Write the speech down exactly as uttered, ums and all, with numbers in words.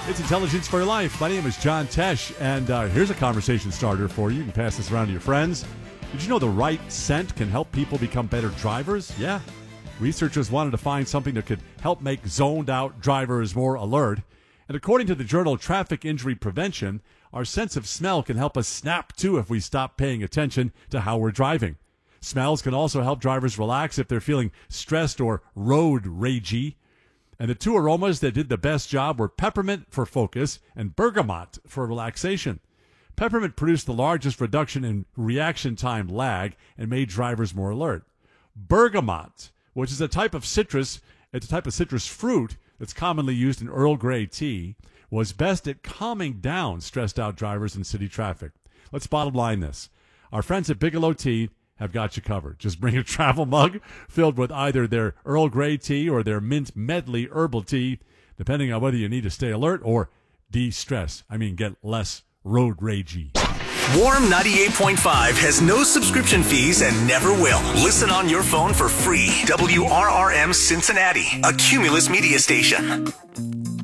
It's Intelligence for Your Life. My name is John Tesh, and uh, here's a conversation starter for you. You can pass this around to your friends. Did you know the right scent can help people become better drivers? Yeah. Researchers wanted to find something that could help make zoned-out drivers more alert. And according to the journal Traffic Injury Prevention, our sense of smell can help us snap to if we stop paying attention to how we're driving. Smells can also help drivers relax if they're feeling stressed or road ragey. And the two aromas that did the best job were peppermint for focus and bergamot for relaxation. Peppermint produced the largest reduction in reaction time lag and made drivers more alert. Bergamot, which is a type of citrus, it's a type of citrus fruit that's commonly used in Earl Grey tea, was best at calming down stressed out drivers in city traffic. Let's bottom line this. Our friends at Bigelow Tea have got you covered. Just bring a travel mug filled with either their Earl Grey tea or their mint medley herbal tea, depending on whether you need to stay alert or de-stress. I mean, get less road ragey. Warm ninety-eight point five has no subscription fees and never will. Listen on your phone for free. W R R M Cincinnati, a Cumulus media station.